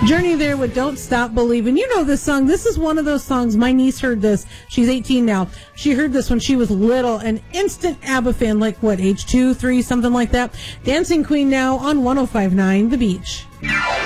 Journey there with Don't Stop Believing. You know this song. This is one of those songs. My niece heard this. She's 18 now. She heard this when she was little. An instant ABBA fan, like what, age 2, 3, something like that. Dancing Queen now on 105.9 The Beach.